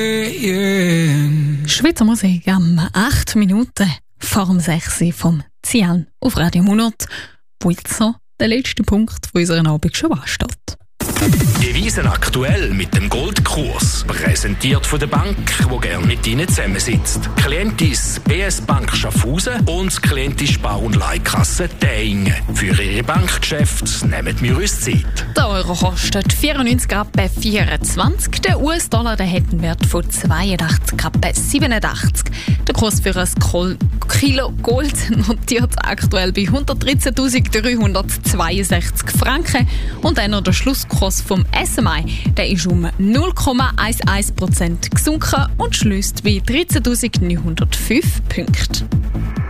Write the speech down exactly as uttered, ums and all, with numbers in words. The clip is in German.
Schweizer Musik am acht Minuten vor dem sechs vom Zian auf Radio hundert, wo jetzt so der letzte Punkt von unserer Abend schon ansteht. Devisen aktuell mit dem Goldkurs. Präsentiert von der Bank, die gerne mit Ihnen zusammensitzt. Klientis B S Bank Schaffhausen und Klientis Spar- und Leihkasse Däingen. Für Ihre Bankgeschäfte nehmen wir uns Zeit. Der Euro kostet vierundneunzig Rappen vierundzwanzig. Der U S-Dollar der hat einen Wert von zweiundachtzig Rappen siebenundachtzig. Der Kurs für ein Kol- Kilo Gold notiert aktuell bei hundertdreizehntausenddreihundertzweiundsechzig Franken. Und dann noch der Schlusskurs vom S M I, der ist um null Komma elf Prozent gesunken und schließt bei dreizehntausendneunhundertfünf Punkten.